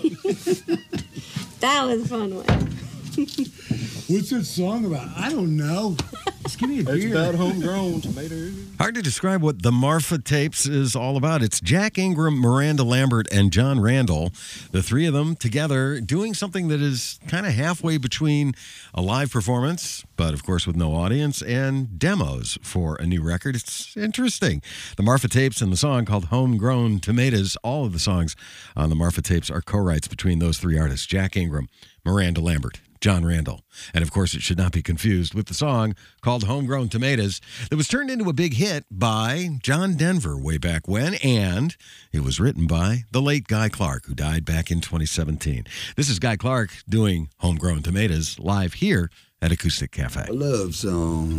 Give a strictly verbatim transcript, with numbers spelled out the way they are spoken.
That was a fun one. What's that song about? I don't know. Just give me a It's beer. about homegrown tomatoes. Hard to describe what the Marfa Tapes is all about. It's Jack Ingram, Miranda Lambert, and John Randall. The three of them together doing something that is kind of halfway between a live performance, but of course with no audience, and demos for a new record. It's interesting. The Marfa Tapes and the song called Homegrown Tomatoes. All of the songs on the Marfa Tapes are co-writes between those three artists, Jack Ingram, Miranda Lambert, John Randall. And of course, it should not be confused with the song called Homegrown Tomatoes that was turned into a big hit by John Denver way back when, and it was written by the late Guy Clark, who died back in twenty seventeen. This is Guy Clark doing Homegrown Tomatoes live here at Acoustic Cafe. A love song.